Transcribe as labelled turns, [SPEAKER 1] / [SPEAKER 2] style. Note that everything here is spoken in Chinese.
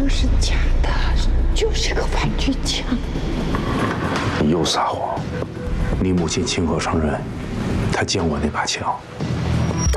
[SPEAKER 1] 枪是假的，就是个玩具枪。
[SPEAKER 2] 你又撒谎！你母亲亲口承认，她见过那把枪。